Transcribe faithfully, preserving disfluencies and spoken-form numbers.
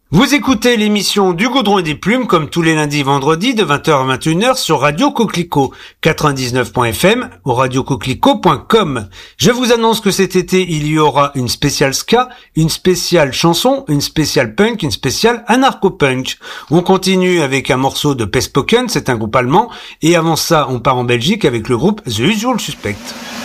Vous écoutez l'émission du Goudron et des Plumes comme tous les lundis et vendredis de vingt heures à vingt et une heures sur Radio Coquelicot quatre-vingt-dix-neuf point f m ou radio coquelicot point com. Je vous annonce que cet été, il y aura une spéciale ska, une spéciale chanson, une spéciale punk, une spéciale anarcho-punk. On continue avec un morceau de Pestpoken, c'est un groupe allemand, et avant ça, on part en Belgique avec le groupe The Usual Suspect.